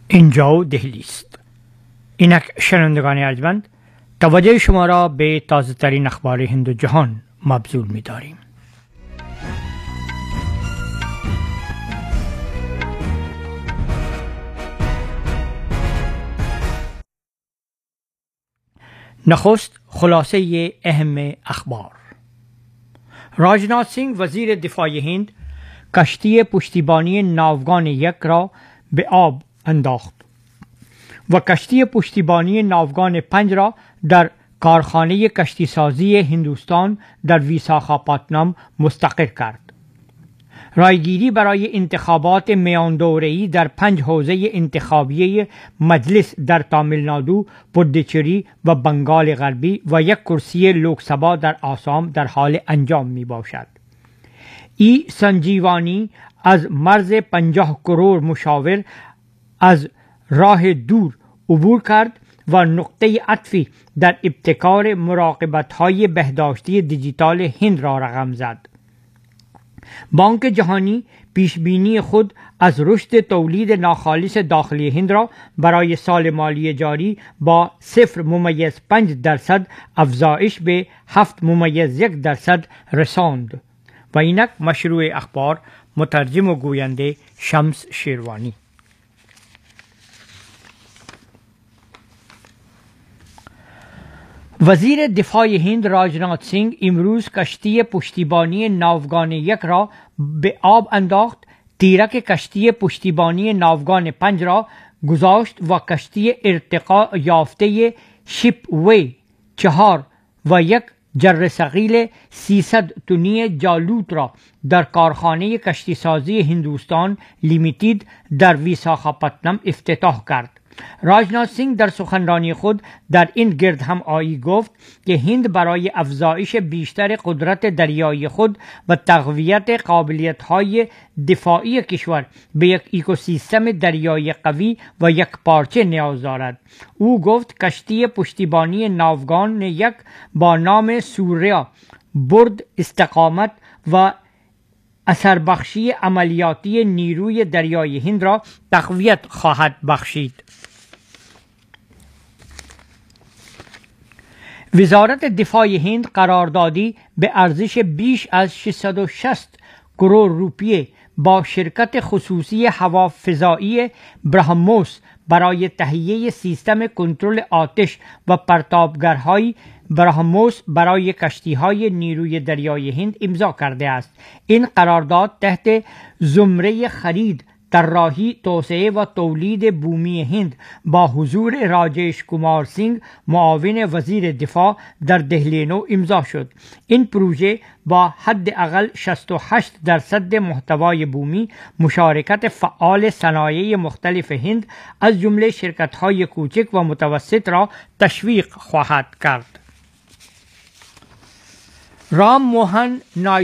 اینجا دهلی است. اینک شنوندگان ارجمند، توجه شما را به تازه ترین اخبار هند و جهان مبذول می داریم. نخست خلاصه اهم اخبار. راجناتھ سینگ وزیر دفاع هند کشتی پشتیبانی ناوگان یک را به آب انداخت و کشتی پشتیبانی ناوگان 5 را در کارخانه کشتی سازی هندوستان در ویساخاپاتنام مستقر کرد. رایگیری برای انتخابات میان دوره‌ای در 5 حوزه انتخابی مجلس در تامل نادو، پدوچری و بنگال غربی و 1 کرسی لوکسبا در آسام در حال انجام می باشد. ای سنجیوانی از مرز 50 کرور مشاور از راه دور عبور کرد و نقطه عطفی در ابتکار مراقبت‌های بهداشتی دیجیتال هند را رقم زد. بانک جهانی پیشبینی خود از رشد تولید ناخالص داخلی هند را برای سال مالی جاری با 0.5% افزایش به 7.1% رساند. و اینک مشروع اخبار، مترجم و گوینده شمس شیروانی. وزیر دفاع هند راجناتھ سینگ امروز کشتی پشتیبانی ناوگان 1 را به آب انداخت، تیرک کشتی پشتیبانی ناوگان 5 را گذاشت و کشتی ارتقا یافته شیپ وی 4 و 1 جرثقیل 300 تنی جالوت را در کارخانه کشتی سازی هندوستان لیمیتد در ویساخاپاتنام افتتاح کرد. راجناتھ سینگ در سخنرانی خود در این گرد هم آیی گفت که هند برای افزایش بیشتر قدرت دریایی خود و تقویت قابلیت‌های دفاعی کشور به یک اکوسیستم دریایی قوی و یک پارچه نیاز دارد. او گفت کشتی پشتیبانی ناوگان 1 با نام سوریا برد استقامت و اثربخشی عملیاتی نیروی دریایی هند را تقویت خواهد بخشید. وزارت دفاع هند قراردادی به ارزش بیش از 660 کرور روپیه با شرکت خصوصی هوافضایی برهموس برای تهیه سیستم کنترل آتش و پرتابگرهای برهموس برای کشتی‌های نیروی دریایی هند امضا کرده است. این قرارداد تحت زمره خرید، طراحی، توسعه و تولید بومی هند با حضور راجیش کومار سینگ معاون وزیر دفاع در دهلی نو امضا شد. این پروژه با حداقل 68% محتوای بومی، مشارکت فعال صنایع مختلف هند از جمله شرکت‌های کوچک و متوسط را تشویق خواهد کرد. رام موهن